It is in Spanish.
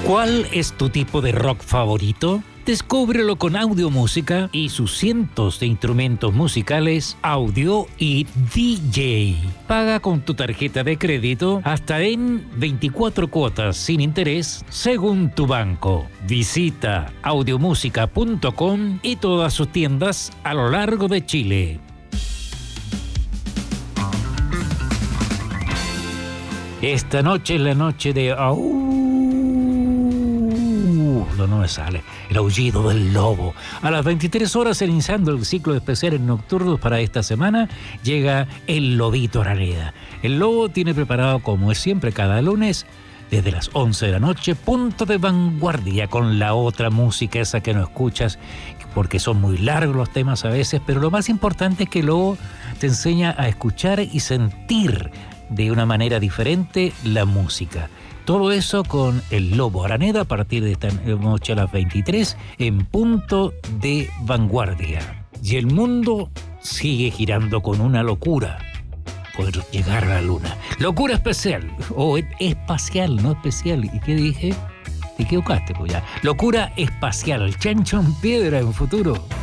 ¿Cuál es tu tipo de rock favorito? Descúbrelo con Audiomúsica y sus cientos de instrumentos musicales, audio y DJ. Paga con tu tarjeta de crédito hasta en 24 cuotas sin interés según tu banco. Visita audiomusica.com y todas sus tiendas a lo largo de Chile. Esta noche es la noche de... No me sale. El aullido del lobo. A las 23 horas, iniciando el ciclo de especiales nocturnos para esta semana, llega el Lobito Araneda. El lobo tiene preparado, como es siempre cada lunes, desde las 11 de la noche, punto de vanguardia con la otra música, esa que no escuchas, porque son muy largos los temas a veces, pero lo más importante es que el lobo te enseña a escuchar y sentir de una manera diferente la música. Todo eso con el Lobo Araneda a partir de esta noche a las 23 en punto de vanguardia. Y el mundo sigue girando con una locura. Poder llegar a la luna. Locura especial. O espacial, no especial. ¿Y qué dije? Te equivocaste, pues ya. Locura espacial. Chancho en piedra en futuro.